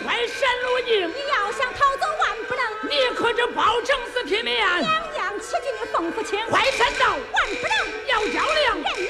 快闪入营。 你要想逃走万不能。 你可知保证是体面？ 两样切记你吩咐清。 快闪到！ 万不能。 要较量。 人